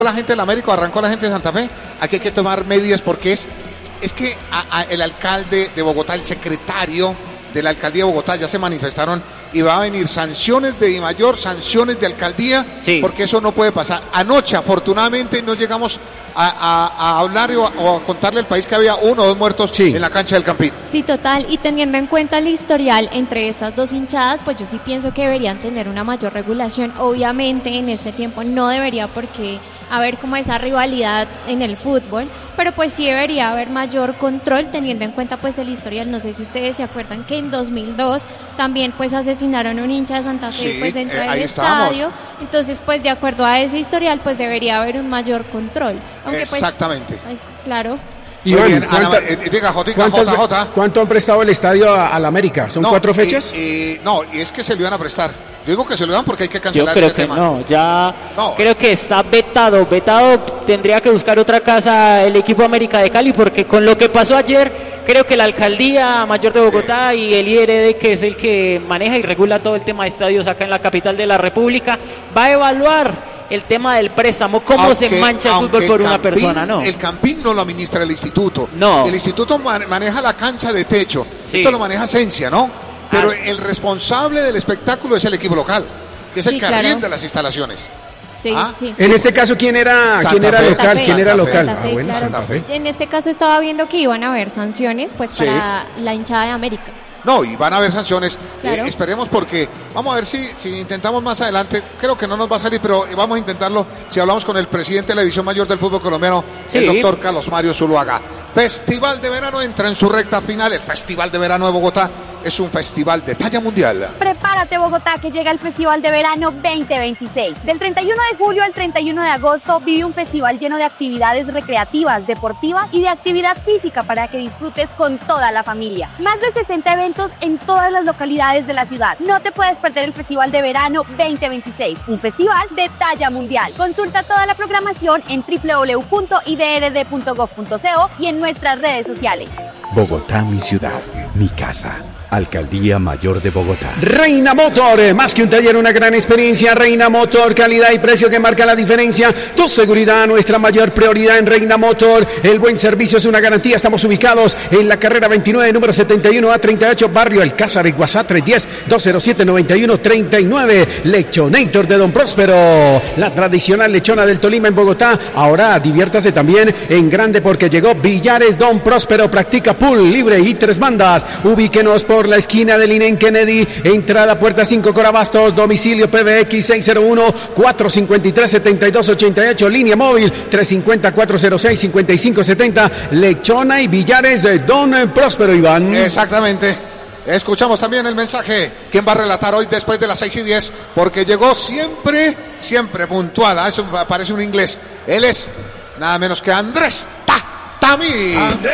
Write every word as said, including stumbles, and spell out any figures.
La gente de la América, arrancó la gente de Santa Fe. Aquí hay que tomar medidas porque es, es que a, a el alcalde de Bogotá, el secretario de la alcaldía de Bogotá ya se manifestaron y va a venir sanciones de Dimayor, sanciones de alcaldía, sí, porque eso no puede pasar. Anoche, afortunadamente, no llegamos a, a, a hablar o a, o a contarle al país que había uno o dos muertos sí. en la cancha del Campín. Sí, total, y teniendo en cuenta el historial entre estas dos hinchadas, pues yo sí pienso que deberían tener una mayor regulación. Obviamente, en este tiempo no debería porque haber como esa rivalidad en el fútbol, pero pues sí debería haber mayor control teniendo en cuenta pues el historial. No sé si ustedes se acuerdan que en dos mil dos también pues asesinaron a un hincha de Santa Fe sí, pues dentro eh, del estadio, entonces pues de acuerdo a ese historial pues debería haber un mayor control. Aunque, exactamente. Pues, pues, claro. Y Muy bueno, bien, Ana, eh, diga, Jotica, ¿cuántos, J J. ¿Cuánto han prestado el estadio a, a la América? ¿Son no, cuatro fechas? Y, y, no, y es que se lo iban a prestar. Yo digo que se lo dan porque hay que cancelar Yo creo ese que tema. no, ya no, creo que está vetado, vetado, tendría que buscar otra casa el equipo América de Cali, porque con lo que pasó ayer, creo que la Alcaldía Mayor de Bogotá y el I R D, que es el que maneja y regula todo el tema de estadios acá en la capital de la República, va a evaluar el tema del préstamo, cómo aunque, se mancha el fútbol por el una Campín, persona, ¿no? El Campín no lo administra el instituto. No. El instituto man, maneja la cancha de techo. Sí. Esto lo maneja Cencia, ¿no? Pero ah, el responsable del espectáculo es el equipo local, que es el sí, que claro. arrienda las instalaciones. Sí, ¿Ah? sí. En este caso, ¿quién era, ¿quién era local? Fe. ¿Quién era Santa local? Fe, ah, bueno, claro. Santa Fe. En este caso estaba viendo que iban a haber sanciones pues sí. para la hinchada de América. No, y van a haber sanciones, claro. eh, esperemos porque vamos a ver si, si intentamos más adelante, creo que no nos va a salir, pero vamos a intentarlo si hablamos con el presidente de la División Mayor del Fútbol Colombiano, sí. el doctor Carlos Mario Zuluaga. Festival de Verano entra en su recta final, el Festival de Verano de Bogotá es un festival de talla mundial. Prepárate, Bogotá, que llega el Festival de Verano veinte veintiséis. Del treinta y uno de julio al treinta y uno de agosto vive un festival lleno de actividades recreativas, deportivas y de actividad física para que disfrutes con toda la familia. Más de sesenta eventos en todas las localidades de la ciudad. No te puedes perder el Festival de Verano veinte veintiséis, un festival de talla mundial. Consulta toda la programación en doble u doble u doble u punto i d r d punto gov punto co y en nuestras redes sociales. Bogotá, mi ciudad, mi casa. Alcaldía Mayor de Bogotá. Reina Motor, más que un taller, una gran experiencia. Reina Motor, calidad y precio que marca la diferencia. Tu seguridad, nuestra mayor prioridad en Reina Motor. El buen servicio es una garantía. Estamos ubicados en la carrera veintinueve, número setenta y uno A treinta y ocho, barrio Alcázar, en WhatsApp tres uno cero, dos cero siete, nueve uno tres nueve. Lechonator de Don Próspero, la tradicional lechona del Tolima en Bogotá. Ahora diviértase también en grande porque llegó Billares Don Próspero. Practica pool libre y tres bandas. Ubíquenos por la esquina del Inen Kennedy, entrada puerta cinco Corabastos, domicilio P B X seis cero uno, cuatro cinco tres, siete dos ocho ocho, línea móvil tres cinco cero, cuatro cero seis, cinco cinco siete cero, Lechona y Billares de Don Próspero, Iván. Exactamente. Escuchamos también el mensaje. ¿Quién va a relatar hoy después de las seis y diez? Porque llegó siempre, siempre puntual. Eso parece un inglés. Él es nada menos que Andrés Ta Tamí.